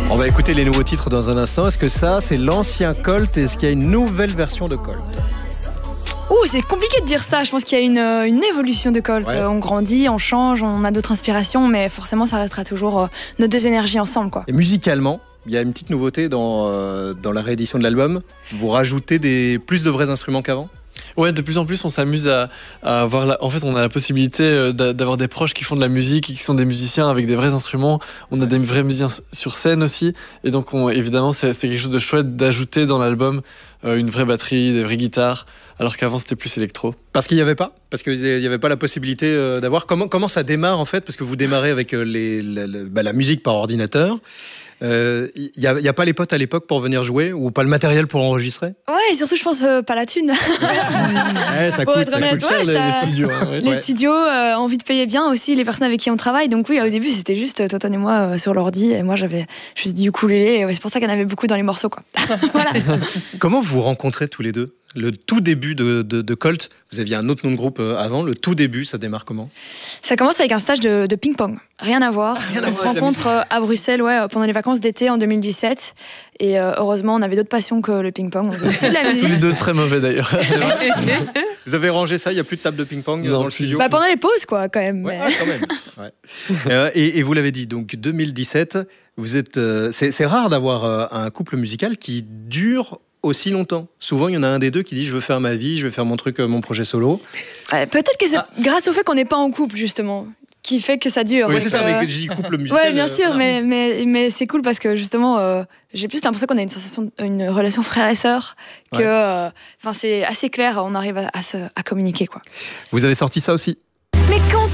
On va écouter les nouveaux titres dans un instant. Est-ce que ça, c'est l'ancien Colt? Est-ce qu'il y a une nouvelle version de Colt? C'est compliqué de dire ça. Je pense qu'il y a une évolution de Colt. Ouais. On grandit, on change, on a d'autres inspirations, mais forcément, ça restera toujours nos deux énergies ensemble, quoi. Et musicalement, il y a une petite nouveauté dans la réédition de l'album. Vous rajoutez plus de vrais instruments qu'avant? Ouais, de plus en plus, on s'amuse à avoir. En fait, on a la possibilité d'avoir des proches qui font de la musique et qui sont des musiciens avec des vrais instruments. On a des vrais musiciens sur scène aussi. Et donc, évidemment, c'est quelque chose de chouette d'ajouter dans l'album une vraie batterie, des vraies guitares, alors qu'avant, c'était plus électro. Parce qu'il n'y avait pas? Parce qu'il n'y avait pas la possibilité d'avoir. Comment ça démarre, en fait? Parce que vous démarrez avec la musique par ordinateur. Il n'y a pas les potes à l'époque pour venir jouer ou pas le matériel pour enregistrer? Ouais, et surtout, je pense pas la thune. Ouais, ça coûte cher les studios. Hein, ouais. Les studios ont envie de payer bien aussi les personnes avec qui on travaille. Donc oui, au début, c'était juste Toton et moi sur l'ordi. Et moi, j'avais juste du ukulélé. Et c'est pour ça qu'il y en avait beaucoup dans les morceaux, quoi. Voilà. Comment vous vous rencontrez tous les deux? Le tout début de Colt, vous aviez un autre nom de groupe avant. Le tout début, ça démarre comment? Ça commence avec un stage de ping-pong. Rien à voir. On se rencontre à Bruxelles pendant les vacances d'été en 2017. Et heureusement, on avait d'autres passions que le ping-pong. On faisait aussi de la musique. Tous les deux très mauvais d'ailleurs. Vous avez rangé ça? Il n'y a plus de table de ping-pong dans le studio? Pendant les pauses, quoi, quand même. Ouais, quand même. Ouais. Et vous l'avez dit, donc 2017, vous êtes. C'est rare d'avoir un couple musical qui dure aussi longtemps. Souvent, il y en a un des deux qui dit je veux faire ma vie, je veux faire mon truc, mon projet solo. Peut-être que c'est grâce au fait qu'on n'est pas en couple, justement, qui fait que ça dure. Oui, c'est ça, mais je dis couple musical. Ouais, bien sûr, mais c'est cool parce que justement, j'ai plus l'impression qu'on a une relation frère et sœur que, c'est assez clair, on arrive à communiquer, quoi. Vous avez sorti ça aussi? Mais quand